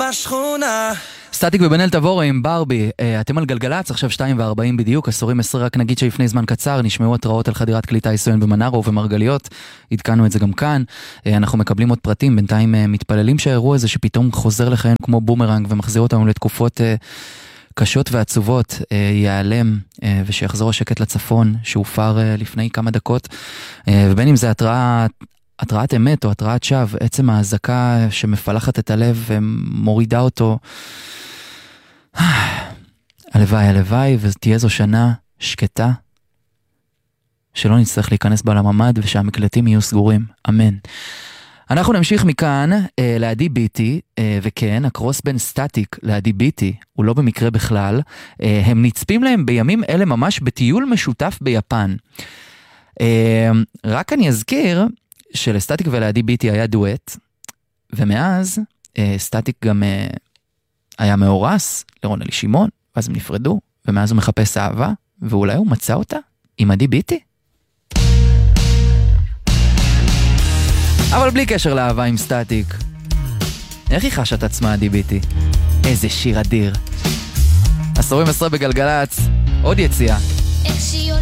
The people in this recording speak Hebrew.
בשכונה. סטטיק ובן-אל תבורו עם ברבי, אתם על גלגלץ, עכשיו 2:40 בדיוק, עשורים 10, רק נגיד שלפני זמן קצר נשמעו התראות על חדירת קליטה יסוין במנרו ובמרגליות, עדכנו את זה גם כאן, אנחנו מקבלים עוד פרטים, בינתיים מתפללים שהאירוע הזה שפתאום חוזר לחיים כמו בומרנג ומחזיר אותנו לתקופות קשות ועצובות, ייעלם ושיחזור השקט לצפון שהופר לפני כמה דקות, ובין אם זה התראת אמת או התראת שווא, עצם ההזקה שמפלחת את הלב ומורידה אותו, הלוואי, ותהיה זו שנה שקטה, שלא נצטרך להיכנס בה לממד ושהמקלטים יהיו סגורים, אמן. אנחנו נמשיך מכאן לעדי ביטי, וכן, הקרוס בין סטטיק לעדי ביטי, הוא לא במקרה בכלל, הם נצפים להם בימים אלה ממש בטיול משותף ביפן. רק אני אזכיר שלסטטיק ולעדי ביטי היה דואט, ומאז סטטיק גם היה מאורס לרונלי שמעון, ואז הם נפרדו, ומאז הוא מחפש אהבה, ואולי הוא מצא אותה עם עדי ביטי. אבל בלי קשר לאהבה עם סטטיק, איך היא חשת עצמה עדי ביטי? איזה שיר אדיר. עשורים 10 בגלגלץ, עוד יציאה.